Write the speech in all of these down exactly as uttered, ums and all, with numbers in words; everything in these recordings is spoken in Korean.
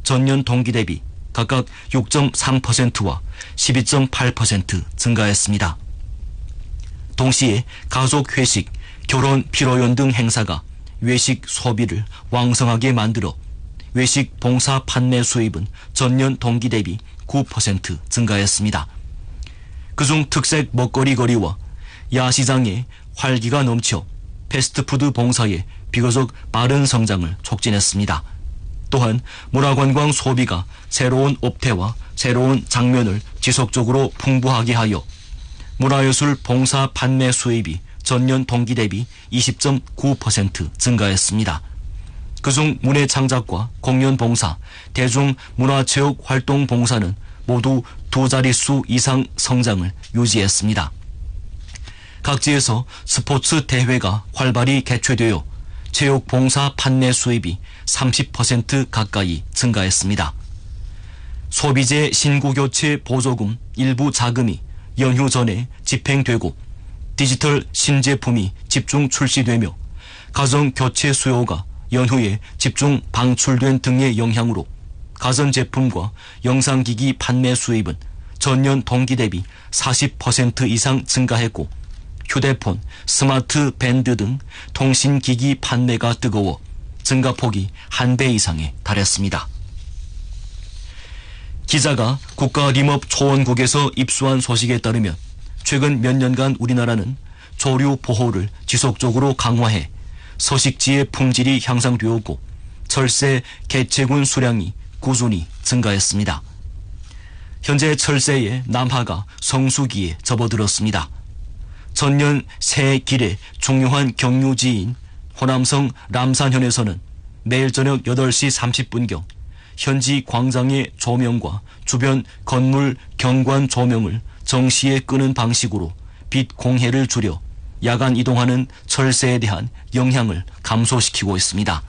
전년 동기 대비 각각 육 점 삼 퍼센트와 십이 점 팔 퍼센트 증가했습니다. 동시에 가족 회식, 결혼 피로연 등 행사가 외식 소비를 왕성하게 만들어 외식 봉사 판매 수입은 전년 동기 대비 구 퍼센트 증가했습니다. 그중 특색 먹거리 거리와 야시장에 활기가 넘쳐 패스트푸드 봉사에 비교적 빠른 성장을 촉진했습니다. 또한 문화관광 소비가 새로운 업태와 새로운 장면을 지속적으로 풍부하게 하여 문화예술 봉사 판매 수입이 전년 동기 대비 이십 점 구 퍼센트 증가했습니다. 그중 문예창작과 공연봉사, 대중문화체육활동봉사는 모두 두 자릿수 이상 성장을 유지했습니다. 각지에서 스포츠 대회가 활발히 개최되어 체육봉사 판매 수입이 삼십 퍼센트 가까이 증가했습니다. 소비재 신구교체 보조금 일부 자금이 연휴 전에 집행되고 디지털 신제품이 집중 출시되며 가정교체 수요가 연후에 집중 방출된 등의 영향으로 가전제품과 영상기기 판매 수입은 전년 동기 대비 사십 퍼센트 이상 증가했고 휴대폰, 스마트 밴드 등 통신기기 판매가 뜨거워 증가폭이 한 배 이상에 달했습니다. 기자가 국가림업초원국에서 입수한 소식에 따르면 최근 몇 년간 우리나라는 조류 보호를 지속적으로 강화해 서식지의 품질이 향상되었고 철새 개체군 수량이 꾸준히 증가했습니다. 현재 철새의 남하가 성수기에 접어들었습니다. 전년 새해 길의 중요한 경유지인 호남성 람산현에서는 매일 저녁 여덟 시 삼십 분경 현지 광장의 조명과 주변 건물 경관 조명을 정시에 끄는 방식으로 빛 공해를 줄여 야간 이동하는 철새에 대한 영향을 감소시키고 있습니다.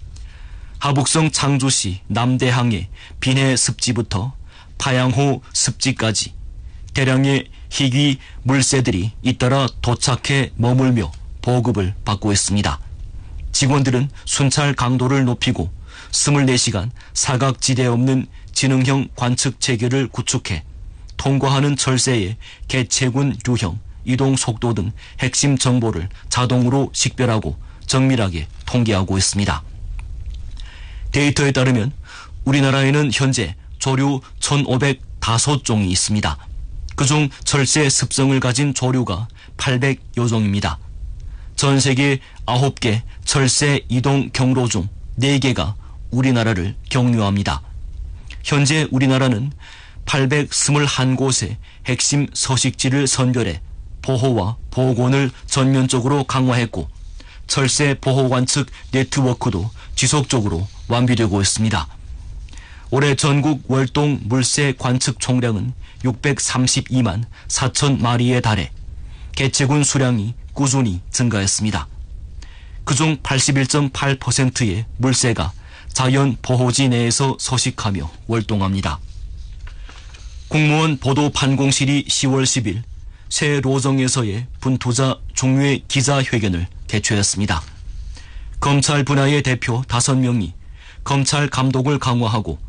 하북성 창주시 남대항의 비내 습지부터 파양호 습지까지 대량의 희귀 물새들이 잇따라 도착해 머물며 보급을 받고 있습니다. 직원들은 순찰 강도를 높이고 이십사 시간 사각지대 없는 지능형 관측 체계를 구축해 통과하는 철새의 개체군 유형, 이동 속도 등 핵심 정보를 자동으로 식별하고 정밀하게 통계하고 있습니다. 데이터에 따르면 우리나라에는 현재 조류 천오백오 종이 있습니다. 그중 철새 습성을 가진 조류가 팔백여 종입니다. 전 세계 아홉 개 철새 이동 경로 중 네 개가 우리나라를 경유합니다. 현재 우리나라는 팔백이십일 곳의 핵심 서식지를 선별해 보호와 복원을 전면적으로 강화했고 철새 보호 관측 네트워크도 지속적으로 완비되고 있습니다. 올해 전국 월동 물새 관측 총량은 육백삼십이만 사천 마리에 달해 개체군 수량이 꾸준히 증가했습니다. 그중 팔십일 점 팔 퍼센트의 물새가 자연 보호지 내에서 서식하며 월동합니다. 국무원 보도판공실이 시월 십일 새 로정에서의 분투자 중유의 기자회견을 개최했습니다. 검찰 분야의 대표 다섯 명이 검찰 감독을 강화하고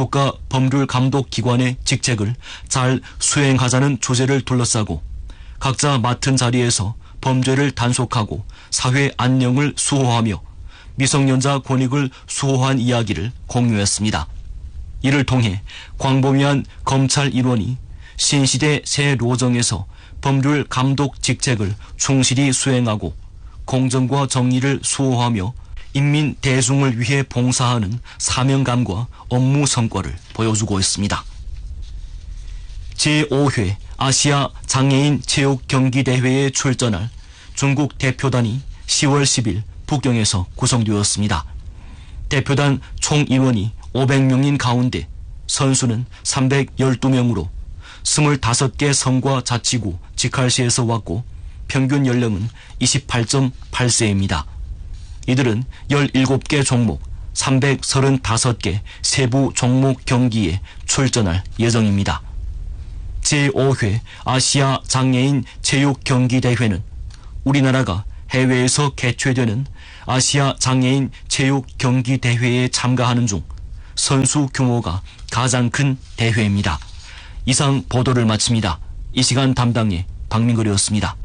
국가법률감독기관의 직책을 잘 수행하자는 주제를 둘러싸고 각자 맡은 자리에서 범죄를 단속하고 사회 안녕을 수호하며 미성년자 권익을 수호한 이야기를 공유했습니다. 이를 통해 광범위한 검찰 일원이 신시대 새 로정에서 법률 감독 직책을 충실히 수행하고 공정과 정의를 수호하며 인민 대중을 위해 봉사하는 사명감과 업무 성과를 보여주고 있습니다. 제오 회 아시아 장애인 체육 경기 대회에 출전할 중국 대표단이 시월 십일 북경에서 구성되었습니다. 대표단 총 인원이 오백 명인 가운데 선수는 삼백십이 명으로 이십오 개 성과 자치구 직할시에서 왔고 평균 연령은 이십팔 점 팔 세입니다. 이들은 열일곱 개 종목 삼백삼십오 개 세부 종목 경기에 출전할 예정입니다. 제오 회 아시아 장애인 체육 경기 대회는 우리나라가 해외에서 개최되는 아시아 장애인 체육 경기 대회에 참가하는 중 선수 규모가 가장 큰 대회입니다. 이상 보도를 마칩니다. 이 시간 담당의 박민걸이었습니다.